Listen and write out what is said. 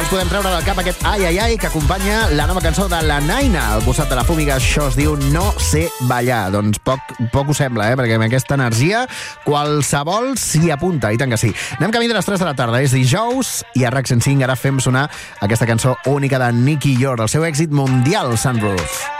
ens podem treure del cap aquest ai, ai, ai, que acompanya la nova cançó de la Naina. Al costat de la Fúmiga, això es diu No sé ballar. Doncs poc ho sembla, perquè amb aquesta energia qualsevol s'hi apunta, i tant que sí. Anem camí de les 3 de la tarda, és dijous, i a RAC 105 ara fem sonar aquesta cançó única de Nicky York, el seu èxit mundial, Sunroof.